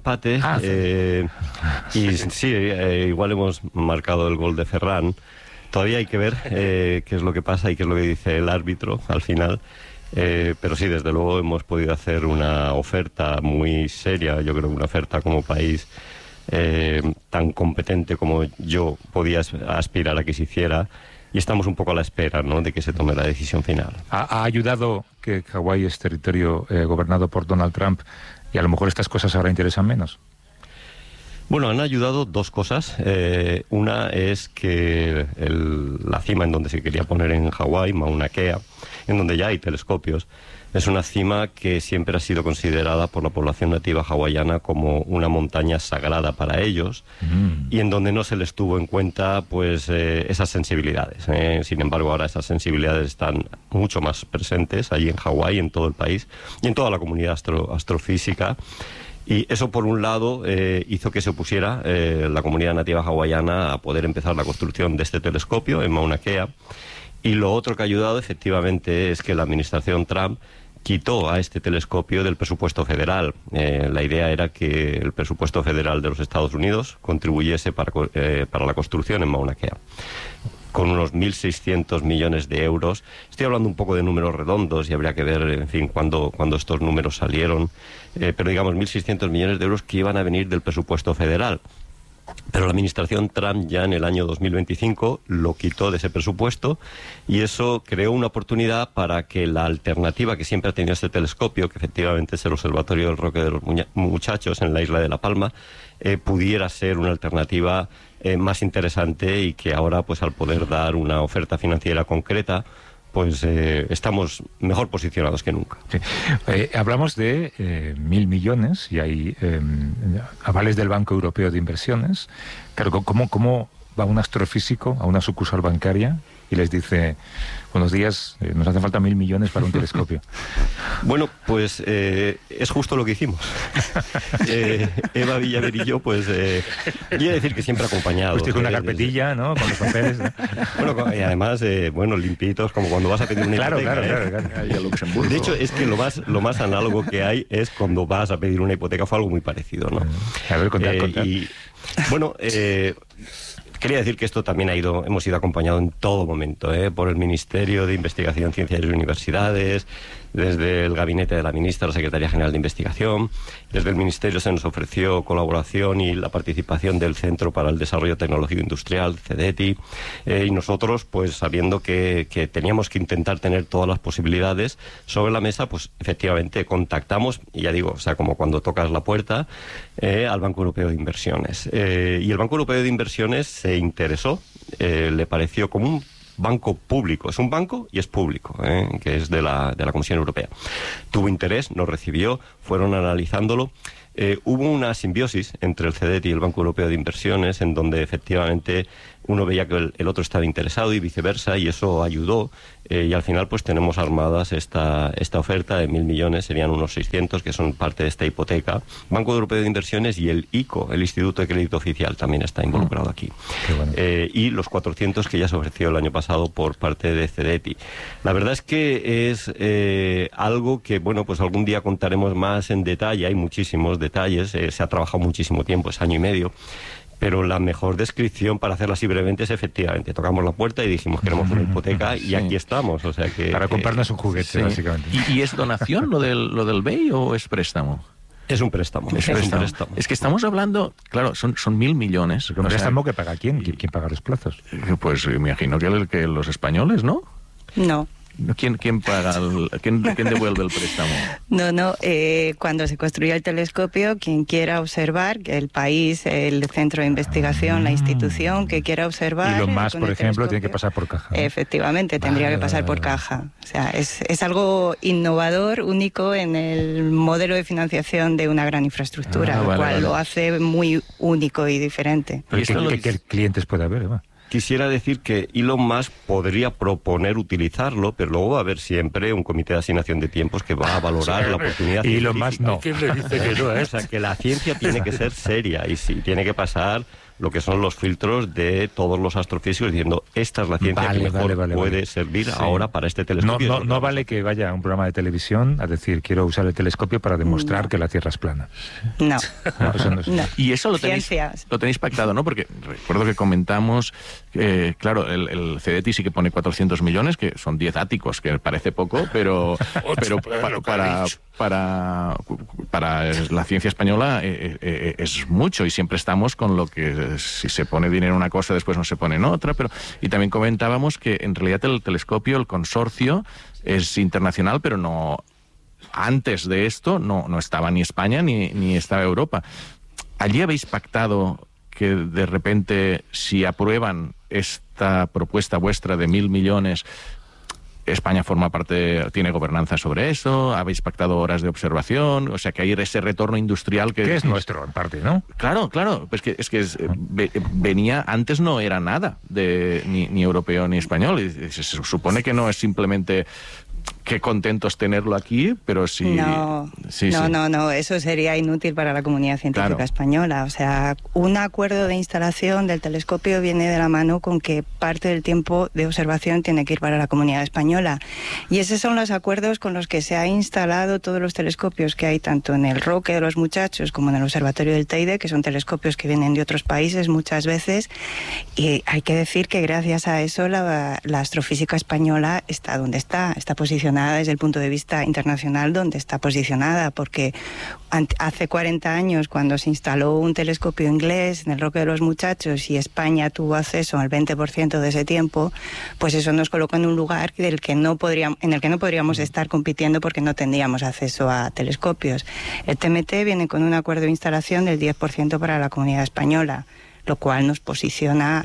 Speaker 6: Y sí, igual hemos marcado el gol de Ferran. Todavía hay que ver qué es lo que pasa y qué es lo que dice el árbitro al final. Pero sí, desde luego hemos podido hacer una oferta muy seria, yo creo que una oferta como país tan competente como yo podía aspirar a que se hiciera, y estamos un poco a la espera, ¿no?, de que se tome la decisión final.
Speaker 1: ¿Ha ayudado que Hawái es territorio gobernado por Donald Trump y a lo mejor estas cosas ahora interesan menos?
Speaker 6: Bueno, han ayudado dos cosas. Una es que la cima en donde se quería poner en Hawái, Mauna Kea, en donde ya hay telescopios, es una cima que siempre ha sido considerada por la población nativa hawaiana como una montaña sagrada para ellos, y en donde no se les tuvo en cuenta pues esas sensibilidades. Sin embargo, ahora esas sensibilidades están mucho más presentes allí en Hawái, en todo el país y en toda la comunidad astrofísica. Y eso, por un lado, hizo que se opusiera la comunidad nativa hawaiana a poder empezar la construcción de este telescopio en Mauna Kea. Y lo otro que ha ayudado, efectivamente, es que la administración Trump quitó a este telescopio del presupuesto federal. La idea era que el presupuesto federal de los Estados Unidos contribuyese para la construcción en Mauna Kea. con unos 1.600 millones de euros. Estoy hablando un poco de números redondos y habría que ver, en fin, cuándo estos números salieron, pero digamos 1.600 millones de euros que iban a venir del presupuesto federal. Pero la administración Trump ya en el año 2025 lo quitó de ese presupuesto y eso creó una oportunidad para que la alternativa que siempre ha tenido este telescopio, que efectivamente es el Observatorio del Roque de los Muchachos en la isla de La Palma, pudiera ser una alternativa más interesante y que ahora, pues al poder dar una oferta financiera concreta, pues estamos mejor posicionados que nunca.
Speaker 1: Sí. Hablamos de 1.000 millones y hay avales del Banco Europeo de Inversiones. Claro, ¿cómo va un astrofísico a una sucursal bancaria y les dice, buenos días, nos hacen falta 1.000 millones para un telescopio?
Speaker 6: Bueno, pues es justo lo que hicimos. Eva Villaver y yo, pues, voy a decir que siempre acompañados.
Speaker 1: Usted con una carpetilla, ¿no? Con los papeles, ¿no?
Speaker 6: Bueno, y además, bueno, limpitos, como cuando vas a pedir una hipoteca.
Speaker 1: Claro.
Speaker 6: De hecho, es que lo más análogo que hay es cuando vas a pedir una hipoteca. Fue algo muy parecido, ¿no?
Speaker 1: A ver, contar.
Speaker 6: Y, bueno, quería decir que esto también hemos sido acompañado en todo momento, por el Ministerio de Investigación, Ciencias y Universidades, desde el gabinete de la ministra, la Secretaría General de Investigación. Desde el Ministerio se nos ofreció colaboración y la participación del Centro para el Desarrollo Tecnológico Industrial, CEDETI, y nosotros, pues sabiendo que teníamos que intentar tener todas las posibilidades sobre la mesa, pues efectivamente contactamos, y ya digo, o sea, como cuando tocas la puerta, al Banco Europeo de Inversiones. Y el Banco Europeo de Inversiones se interesó, le pareció como un banco público, es un banco y es público, que es de la Comisión Europea. Tuvo interés, nos recibió, fueron analizándolo. Hubo una simbiosis entre el CEDETI y el Banco Europeo de Inversiones, en donde efectivamente uno veía que el otro estaba interesado y viceversa, y eso ayudó, y al final pues tenemos armadas esta oferta de 1.000 millones, serían unos 600 que son parte de esta hipoteca. Banco Europeo de Inversiones y el ICO, el Instituto de Crédito Oficial, también está involucrado aquí. Bueno. Y los 400 que ya se ofreció el año pasado por parte de CEDETI. La verdad es que es algo que, bueno, pues algún día contaremos más en detalle, hay muchísimos detalles, se ha trabajado muchísimo tiempo, es año y medio. Pero la mejor descripción, para hacerla así brevemente, es efectivamente, tocamos la puerta y dijimos queremos una hipoteca y aquí estamos. O sea que
Speaker 1: para comprarnos un juguete, básicamente.
Speaker 2: ¿Y es donación lo del BEI o es préstamo?
Speaker 6: Es un préstamo.
Speaker 2: Es un préstamo. Es que estamos hablando, claro, son 1.000 millones.
Speaker 1: ¿Un préstamo que paga quién? ¿Quién paga los plazos?
Speaker 2: Pues me imagino que los españoles, ¿no?
Speaker 5: No.
Speaker 2: ¿Quién paga quién devuelve el préstamo?
Speaker 5: No. Cuando se construya el telescopio, quien quiera observar, el país, el centro de investigación, la institución que quiera observar.
Speaker 1: Y lo más, por ejemplo, tiene que pasar por caja, ¿no?
Speaker 5: Efectivamente, tendría que pasar por caja. O sea, es algo innovador, único en el modelo de financiación de una gran infraestructura, lo cual lo hace muy único y diferente.
Speaker 1: ¿Qué clientes puede haber, Eva?
Speaker 6: Quisiera decir que Elon Musk podría proponer utilizarlo, pero luego va a haber siempre un comité de asignación de tiempos que va a valorar la oportunidad.
Speaker 1: Y Elon Musk no.
Speaker 3: ¿Quién le dice que no?
Speaker 6: O sea, que la ciencia tiene que ser seria y sí, tiene que pasar lo que son los filtros de todos los astrofísicos diciendo esta es la ciencia que mejor puede servir ahora para este telescopio.
Speaker 1: No vale que vaya a un programa de televisión a decir quiero usar el telescopio para demostrar que la Tierra es plana.
Speaker 5: No.
Speaker 1: Eso no es.
Speaker 5: No.
Speaker 2: Y eso lo tenéis pactado, ¿no? Porque recuerdo que comentamos, claro, el CEDETI sí que pone 400 millones, que son 10 áticos, que parece poco, pero para la ciencia española es mucho, y siempre estamos con lo que si se pone dinero en una cosa después no se pone en otra. Y también comentábamos que en realidad el telescopio, el consorcio, es internacional, pero no, antes de esto no estaba ni España ni estaba Europa. ¿Allí habéis pactado que de repente, si aprueban esta propuesta vuestra de 1.000 millones, España forma parte, tiene gobernanza sobre eso? ¿Habéis pactado horas de observación? O sea, que hay ese retorno industrial que
Speaker 1: es nuestro, en parte, ¿no?
Speaker 2: Claro. Pues venía, antes no era nada ni europeo ni español. Y se supone que no es simplemente qué contentos tenerlo aquí, pero sí...
Speaker 5: No, eso sería inútil para la comunidad científica española. O sea, un acuerdo de instalación del telescopio viene de la mano con que parte del tiempo de observación tiene que ir para la comunidad española. Y esos son los acuerdos con los que se ha instalado todos los telescopios que hay tanto en el Roque de los Muchachos como en el Observatorio del Teide, que son telescopios que vienen de otros países muchas veces. Y hay que decir que gracias a eso la astrofísica española está donde está posicionada desde el punto de vista internacional donde está posicionada, porque hace 40 años, cuando se instaló un telescopio inglés en el Roque de los Muchachos y España tuvo acceso al 20% de ese tiempo, pues eso nos colocó en un lugar en el que no podríamos estar compitiendo porque no tendríamos acceso a telescopios. El TMT viene con un acuerdo de instalación del 10% para la comunidad española, lo cual nos posiciona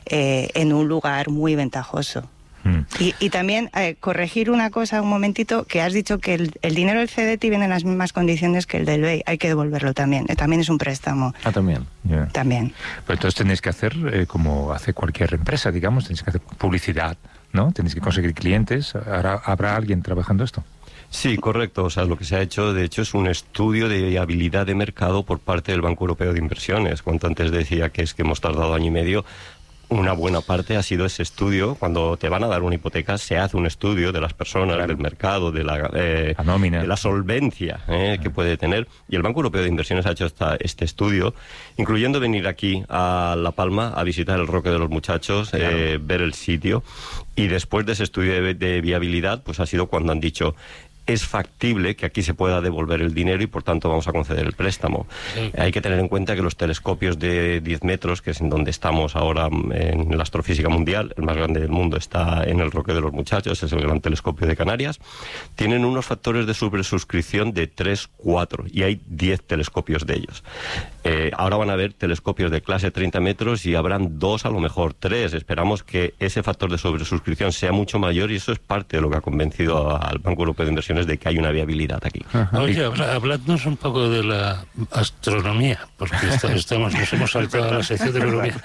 Speaker 5: en un lugar muy ventajoso. Y también corregir una cosa un momentito, que has dicho que el dinero del CDT viene en las mismas condiciones que el del BEI, hay que devolverlo también, también es un préstamo.
Speaker 2: También.
Speaker 1: Yeah.
Speaker 5: También.
Speaker 1: Pero entonces tenéis que hacer como hace cualquier empresa, digamos, tenéis que hacer publicidad, ¿no? Tenéis que conseguir clientes. ¿Habrá alguien trabajando esto?
Speaker 6: Sí, correcto. O sea, lo que se ha hecho, de hecho, es un estudio de viabilidad de mercado por parte del Banco Europeo de Inversiones. Cuanto antes decía que hemos tardado año y medio, una buena parte ha sido ese estudio. Cuando te van a dar una hipoteca, se hace un estudio de las personas, del mercado, de la nómina, de la solvencia que puede tener. Y el Banco Europeo de Inversiones ha hecho este estudio, incluyendo venir aquí a La Palma a visitar el Roque de los Muchachos, ver el sitio. Y después de ese estudio de viabilidad, pues ha sido cuando han dicho: es factible que aquí se pueda devolver el dinero y por tanto vamos a conceder el préstamo. Hay que tener en cuenta que los telescopios de 10 metros, que es en donde estamos ahora en la astrofísica mundial, el más grande del mundo está en el Roque de los Muchachos, es el gran telescopio de Canarias, tienen unos factores de sobresuscripción de 3, 4 y hay 10 telescopios de ellos. Ahora van a haber telescopios de clase 30 metros y habrán 2, a lo mejor 3. Esperamos que ese factor de sobresuscripción sea mucho mayor y eso es parte de lo que ha convencido al Banco Europeo de Inversiones de que hay una viabilidad aquí.
Speaker 3: Oye, hablándonos un poco de la astronomía, porque nos hemos saltado a la sección de economía,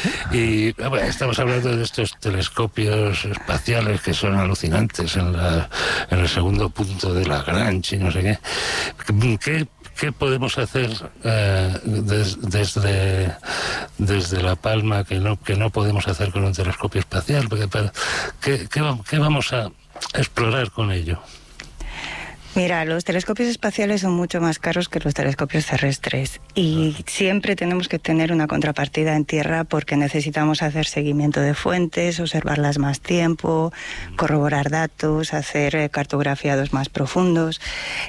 Speaker 3: y estamos hablando de estos telescopios espaciales que son alucinantes en el segundo punto de Lagrange y no sé qué. ¿Qué podemos hacer desde La Palma que no podemos hacer con un telescopio espacial? ¿Qué vamos a explorar con ello?
Speaker 5: Mira, los telescopios espaciales son mucho más caros que los telescopios terrestres y siempre tenemos que tener una contrapartida en tierra porque necesitamos hacer seguimiento de fuentes, observarlas más tiempo, corroborar datos, hacer cartografiados más profundos.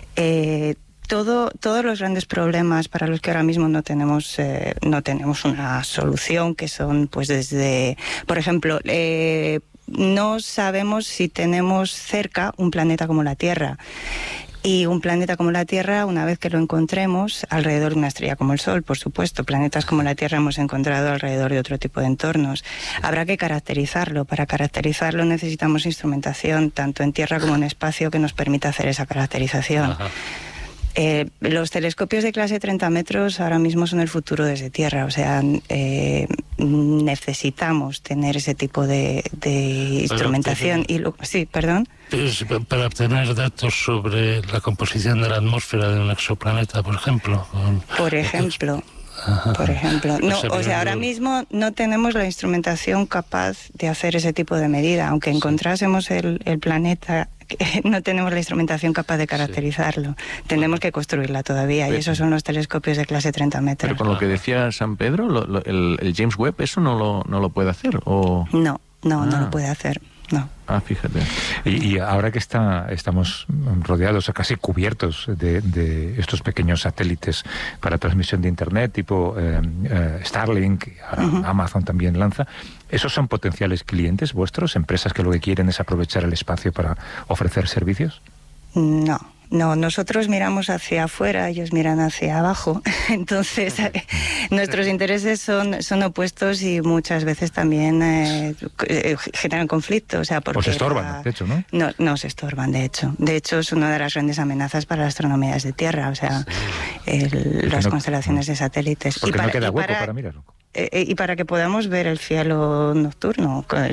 Speaker 5: Todos los grandes problemas para los que ahora mismo no tenemos una solución, que son pues desde, por ejemplo, no sabemos si tenemos cerca un planeta como la Tierra. Y un planeta como la Tierra, una vez que lo encontremos, alrededor de una estrella como el Sol, por supuesto, planetas como la Tierra hemos encontrado alrededor de otro tipo de entornos. Habrá que caracterizarlo. Para caracterizarlo necesitamos instrumentación, tanto en tierra como en espacio, que nos permita hacer esa caracterización. Ajá. Los telescopios de clase 30 metros ahora mismo son el futuro desde tierra, o sea, necesitamos tener ese tipo de instrumentación. Sí, perdón.
Speaker 3: Para obtener datos sobre la composición de la atmósfera de un exoplaneta, por ejemplo.
Speaker 5: Por ejemplo. No, o sea, ahora mismo no tenemos la instrumentación capaz de hacer ese tipo de medida, aunque encontrásemos el planeta. No tenemos la instrumentación capaz de caracterizarlo. Tenemos que construirla todavía, y esos son los telescopios de clase 30 metros.
Speaker 2: Pero con lo que decía San Pedro, el James Webb, ¿eso no lo puede hacer? ¿O?
Speaker 5: No lo puede hacer. No.
Speaker 2: Fíjate.
Speaker 1: Y ahora que estamos rodeados o casi cubiertos de estos pequeños satélites para transmisión de Internet, tipo Starlink, Amazon también lanza, ¿esos son potenciales clientes vuestros, empresas que lo que quieren es aprovechar el espacio para ofrecer servicios?
Speaker 5: No, nosotros miramos hacia afuera, ellos miran hacia abajo. Entonces, nuestros intereses son opuestos y muchas veces también generan conflictos. O sea, porque
Speaker 1: se estorban, de hecho, ¿no?
Speaker 5: No se estorban, de hecho. De hecho, es una de las grandes amenazas para la astronomía desde tierra. O sea, las constelaciones de satélites.
Speaker 1: Porque no queda hueco para mirarlo.
Speaker 5: y para que podamos ver el cielo nocturno, que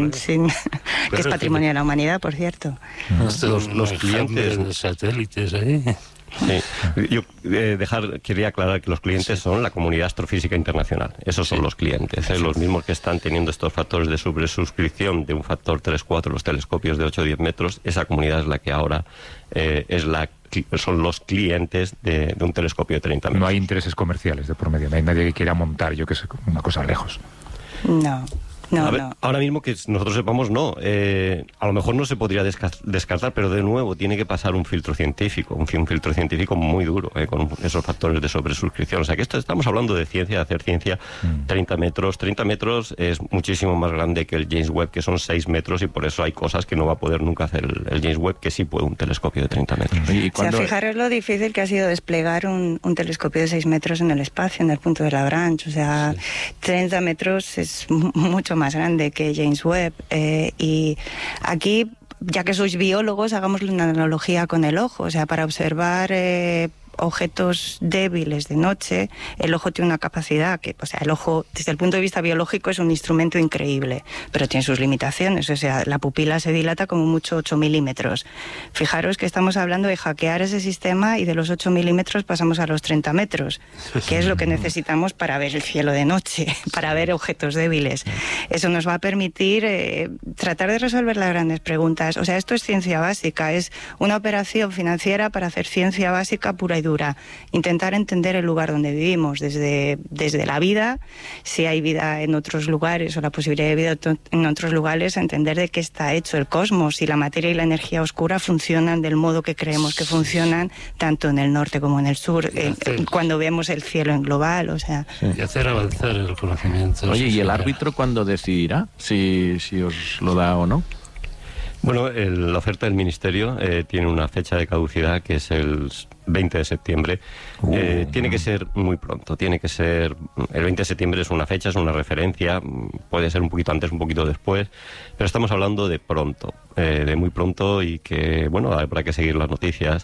Speaker 5: es patrimonio de la humanidad, por cierto.
Speaker 3: Los clientes de satélites ahí.
Speaker 6: Sí. Yo quería aclarar que los clientes son la comunidad astrofísica internacional. Esos son los clientes, los mismos que están teniendo estos factores de sobresuscripción de un factor 3-4, los telescopios de 8-10 metros. Esa comunidad es la que ahora son los clientes de un telescopio de 30 metros.
Speaker 1: No hay intereses comerciales de por medio, no hay nadie que quiera montar, yo que sé, una cosa lejos.
Speaker 5: No.
Speaker 6: Ahora mismo que nosotros sepamos, no. A lo mejor no se podría descartar, pero de nuevo tiene que pasar un filtro científico, un filtro científico muy duro, con esos factores de sobresuscripción. O sea que estamos hablando de ciencia, de hacer ciencia. 30 metros. 30 metros es muchísimo más grande que el James Webb, que son 6 metros, y por eso hay cosas que no va a poder nunca hacer el James Webb, que sí puede un telescopio de 30 metros.
Speaker 5: O sea, fijaros lo difícil que ha sido desplegar un telescopio de 6 metros en el espacio, en el punto de Lagrange. O sea, 30 metros es mucho más grande que James Webb, y aquí, ya que sois biólogos, hagámosle una analogía con el ojo. O sea, para observar objetos débiles de noche, el ojo tiene una capacidad que, o sea, el ojo desde el punto de vista biológico es un instrumento increíble, pero tiene sus limitaciones. O sea, la pupila se dilata como mucho 8 milímetros. Fijaros que estamos hablando de hackear ese sistema, y de los 8 milímetros pasamos a los 30 metros, que es lo que necesitamos para ver el cielo de noche, para ver objetos débiles. Eso nos va a permitir tratar de resolver las grandes preguntas. O sea, esto es ciencia básica, es una operación financiera para hacer ciencia básica pura y dura. Intentar entender el lugar donde vivimos, desde la vida, si hay vida en otros lugares o la posibilidad de vida en otros lugares, entender de qué está hecho el cosmos, si la materia y la energía oscura funcionan del modo que creemos que funcionan, tanto en el norte como en el sur, cuando vemos el cielo en global. O sea,
Speaker 3: y hacer avanzar el conocimiento.
Speaker 2: Oye, ¿y el árbitro cuándo decidirá si os lo da o no?
Speaker 6: Bueno, la oferta del Ministerio tiene una fecha de caducidad que es el 20 de septiembre. Tiene que ser muy pronto, tiene que ser... El 20 de septiembre es una fecha, es una referencia, puede ser un poquito antes, un poquito después, pero estamos hablando de pronto, de muy pronto, y que, bueno, habrá que seguir las noticias.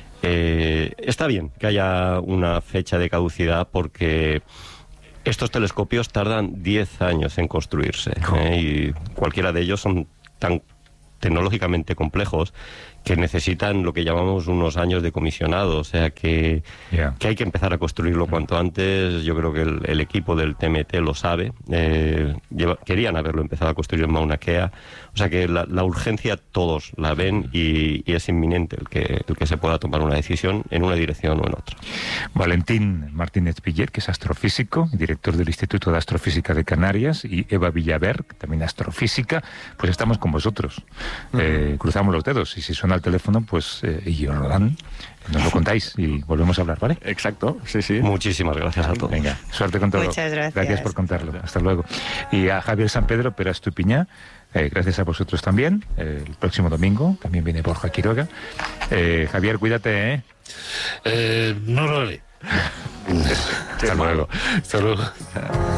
Speaker 6: Está bien que haya una fecha de caducidad porque estos telescopios tardan 10 años en construirse, y cualquiera de ellos son tan tecnológicamente complejos que necesitan lo que llamamos unos años de comisionado, o sea que hay que empezar a construirlo cuanto antes. Yo creo que el equipo del TMT lo sabe, querían haberlo empezado a construir en Mauna Kea, o sea que la urgencia todos la ven, y es inminente el que se pueda tomar una decisión en una dirección o en otra.
Speaker 1: Valentín Martínez Pillet, que es astrofísico, director del Instituto de Astrofísica de Canarias, y Eva Villaver, también astrofísica, pues estamos con vosotros. Cruzamos los dedos, y si suena al teléfono, pues y os lo dan, nos lo contáis y volvemos a hablar, ¿vale?
Speaker 2: Exacto, sí, sí.
Speaker 6: Muchísimas gracias a todos.
Speaker 1: Venga, suerte con todo.
Speaker 5: Muchas gracias.
Speaker 1: Gracias por contarlo. Hasta luego. Y a Javier San Pedro Peras Tupiñá, gracias a vosotros también. El próximo domingo también viene Borja Quiroga. Javier, cuídate,
Speaker 3: no lo haré.
Speaker 1: Hasta luego.
Speaker 3: Hasta luego.